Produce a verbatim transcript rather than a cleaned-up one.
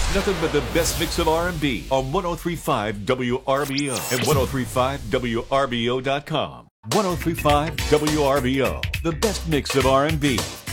Nothing but the best mix of R and B on one oh three point five W R B O and ten thirty-five W R B O dot com. ten thirty-five W R B O, the best mix of R and B.